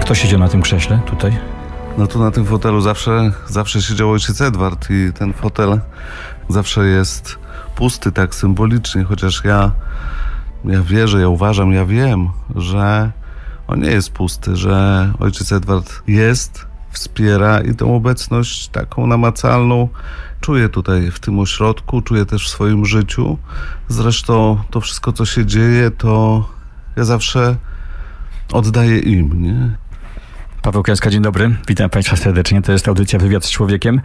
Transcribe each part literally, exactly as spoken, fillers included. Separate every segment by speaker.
Speaker 1: Kto siedział na tym krześle tutaj?
Speaker 2: No tu na tym fotelu zawsze, zawsze siedział ojciec Edward i ten fotel zawsze jest pusty, tak symbolicznie, chociaż ja, ja wierzę, ja uważam, ja wiem, że on nie jest pusty, że ojciec Edward jest, wspiera i tą obecność taką namacalną czuję tutaj w tym ośrodku, czuję też w swoim życiu. Zresztą to wszystko, co się dzieje, to ja zawsze oddaję im, nie?
Speaker 1: Paweł Kęska, dzień dobry. Witam Państwa serdecznie. To jest audycja Wywiad z Człowiekiem.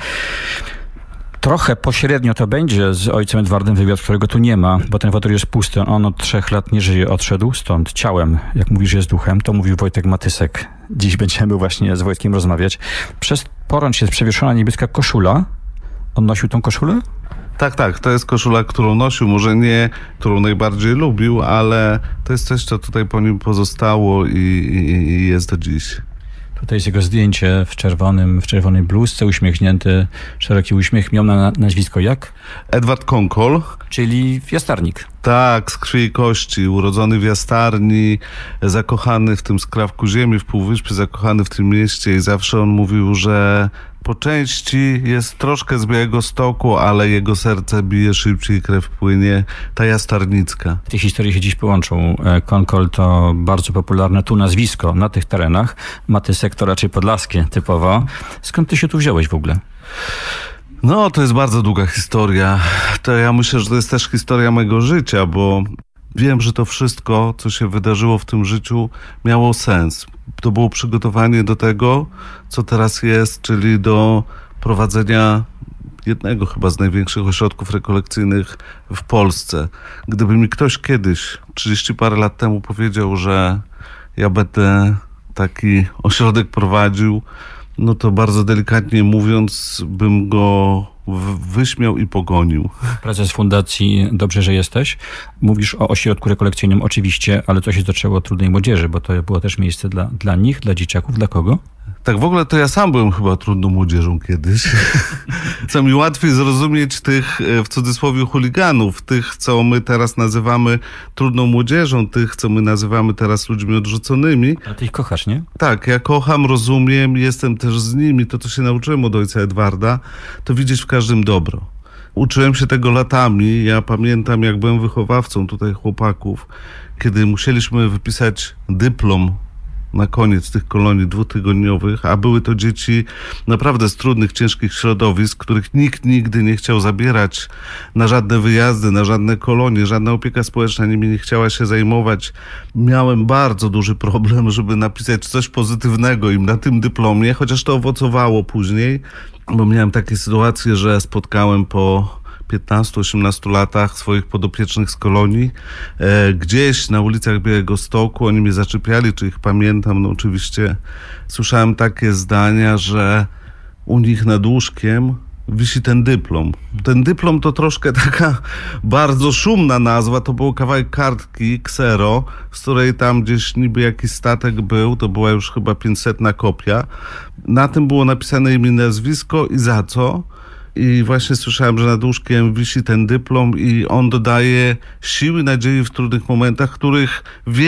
Speaker 1: Trochę pośrednio to będzie z ojcem Edwardem wywiad, którego tu nie ma, bo ten fotel jest pusty. On od trzech lat nie żyje, odszedł stąd ciałem. Jak mówisz, jest duchem, to mówił Wojtek Matysek. Dziś będziemy właśnie z Wojtkiem rozmawiać. Przez porącz jest przewieszona niebieska koszula. On nosił tą koszulę?
Speaker 2: Tak, tak, to jest koszula, którą nosił, może nie, którą najbardziej lubił, ale to jest coś, co tutaj po nim pozostało i, i, i jest do dziś.
Speaker 1: Tutaj jest jego zdjęcie w czerwonym, w czerwonej bluzce, uśmiechnięty, szeroki uśmiech. Miał na nazwisko jak?
Speaker 2: Edward Konkol.
Speaker 1: Czyli jastarnik.
Speaker 2: Tak, z krwi i kości, urodzony w Jastarni, zakochany w tym skrawku ziemi, w Półwyspie, zakochany w tym mieście i zawsze on mówił, że po części jest troszkę z Białegostoku, ale jego serce bije szybciej, krew płynie, ta jastarnicka.
Speaker 1: Te historie się dziś połączą. Konkol to bardzo popularne tu nazwisko na tych terenach. Matysek to raczej podlaskie typowo. Skąd ty się tu wziąłeś w ogóle?
Speaker 2: No, to jest bardzo długa historia. To ja myślę, że to jest też historia mojego życia, bo wiem, że to wszystko, co się wydarzyło w tym życiu, miało sens. To było przygotowanie do tego, co teraz jest, czyli do prowadzenia jednego chyba z największych ośrodków rekolekcyjnych w Polsce. Gdyby mi ktoś kiedyś, trzydzieści parę lat temu powiedział, że ja będę taki ośrodek prowadził, no to bardzo delikatnie mówiąc, bym go wyśmiał i pogonił.
Speaker 1: Prezes Fundacji Dobrze, że jesteś. Mówisz o ośrodku rekolekcyjnym oczywiście, ale to się zaczęło od trudnej młodzieży, bo to było też miejsce dla, dla nich, dla dzieciaków, dla kogo?
Speaker 2: Tak w ogóle to ja sam byłem chyba trudną młodzieżą kiedyś. Co mi łatwiej zrozumieć tych, w cudzysłowie, chuliganów, tych, co my teraz nazywamy trudną młodzieżą, tych, co my nazywamy teraz ludźmi odrzuconymi.
Speaker 1: Ale ty ich kochasz, nie?
Speaker 2: Tak, ja kocham, rozumiem, jestem też z nimi. To, co się nauczyłem od ojca Edwarda, to widzieć w każdym dobro. Uczyłem się tego latami. Ja pamiętam, jak byłem wychowawcą tutaj chłopaków, kiedy musieliśmy wypisać dyplom na koniec tych kolonii dwutygodniowych, a były to dzieci naprawdę z trudnych, ciężkich środowisk, których nikt nigdy nie chciał zabierać na żadne wyjazdy, na żadne kolonie, żadna opieka społeczna nimi nie chciała się zajmować. Miałem bardzo duży problem, żeby napisać coś pozytywnego im na tym dyplomie, chociaż to owocowało później, bo miałem takie sytuacje, że spotkałem po piętnastu osiemnastu latach swoich podopiecznych z kolonii. E, gdzieś na ulicach Białegostoku oni mnie zaczepiali, czy ich pamiętam. No oczywiście słyszałem takie zdania, że u nich nad łóżkiem wisi ten dyplom. Ten dyplom to troszkę taka bardzo szumna nazwa. To był kawałek kartki ksero, z której tam gdzieś niby jakiś statek był. To była już chyba pięćsetna kopia. Na tym było napisane imię, nazwisko i za co. I właśnie słyszałem, że nad łóżkiem wisi ten dyplom i on dodaje siły, nadziei w trudnych momentach, których wie